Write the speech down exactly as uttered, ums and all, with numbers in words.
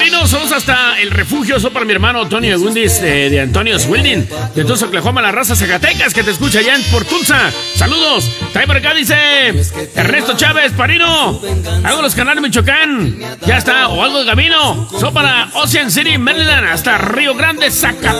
Parino, saludos hasta el refugio. Eso para mi hermano Tony Agundis de, de Antonio Swilding, de Tulsa, Oklahoma, la raza Zacatecas, que te escucha allá en por Tulsa. Saludos. También por acá dice Ernesto Chávez, Parino, algo de los canales Michoacán. Ya está, o algo de camino. Eso para Ocean City, Maryland, hasta Río Grande, Zacatecas.